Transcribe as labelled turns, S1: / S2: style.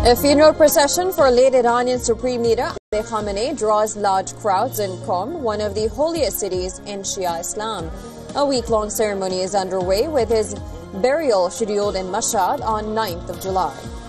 S1: A funeral procession for late Iranian Supreme Leader Khamenei draws large crowds in Qom, one of the holiest cities in Shia Islam. A week-long ceremony is underway with his burial scheduled in Mashhad on 9th of July.